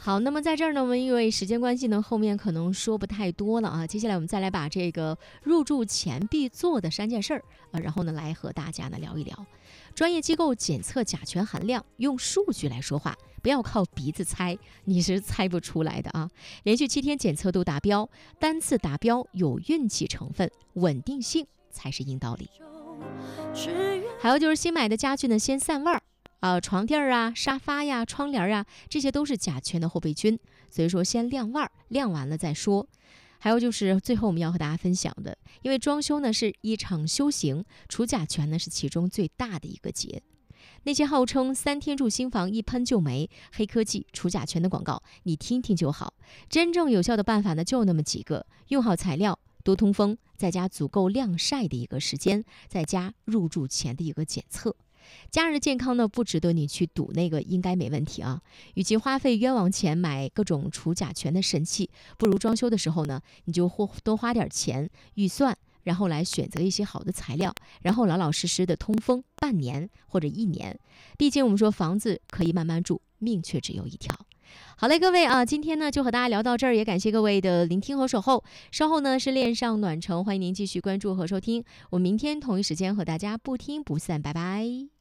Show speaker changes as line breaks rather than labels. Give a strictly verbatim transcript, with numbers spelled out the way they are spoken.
好，那么在这儿呢，我们因为时间关系呢，后面可能说不太多了啊。接下来我们再来把这个入住前必做的三件事儿，呃，然后呢来和大家呢聊一聊。专业机构检测甲醛含量，用数据来说话，不要靠鼻子猜，你是猜不出来的啊。连续七天检测都达标，单次达标有运气成分，稳定性才是硬道理。还有就是新买的家具呢，先散味儿。呃，床垫啊、沙发呀、窗帘啊，这些都是甲醛的后备军，所以说先晾味儿，晾完了再说。还有就是最后我们要和大家分享的，因为装修呢是一场修行，除甲醛呢是其中最大的一个节。那些号称三天住新房一喷就没、黑科技除甲醛的广告，你听听就好。真正有效的办法呢就那么几个，用好材料，多通风，再加足够晾晒的一个时间，再加入住前的一个检测。家人的健康呢，不值得你去赌那个应该没问题啊。与其花费冤枉钱买各种除甲醛的神器，不如装修的时候呢，你就多花点钱预算，然后来选择一些好的材料，然后老老实实的通风半年或者一年。毕竟我们说房子可以慢慢住，命却只有一条。好嘞，各位啊，今天呢就和大家聊到这儿，也感谢各位的聆听和守候。稍后呢是恋上暖城，欢迎您继续关注和收听。我们明天同一时间和大家不听不散，拜拜。